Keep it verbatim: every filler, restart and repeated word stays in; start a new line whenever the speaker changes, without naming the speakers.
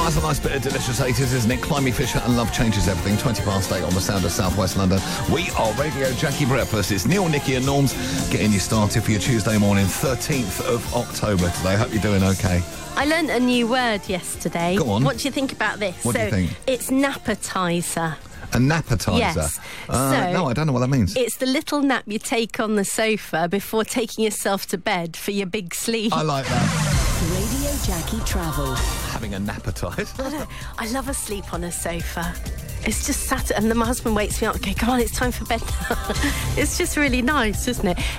that's a nice bit of delicious eighties, isn't it? Climby Fisher and Love Changes Everything, twenty past eight on the Sound of South West London. We are Radio Jackie Breakfast. It's Neil, Nikki and Norms getting you started for your Tuesday morning, thirteenth of October today. Hope you're doing okay.
I learnt a new word yesterday.
Go on.
What do you think about this?
What
so
do you think?
It's nappetizer.
A nappetizer?
Yes.
Uh,
so
no, I don't know what that means.
It's the little nap you take on the sofa before taking yourself to bed for your big sleep.
I like that.
Radio Jackie Travel.
Having a nappetizer.
I, don't, I love a sleep on a sofa. It's just sat, and then my husband wakes me up. Okay, come on, it's time for bed now. It's just really nice, isn't it?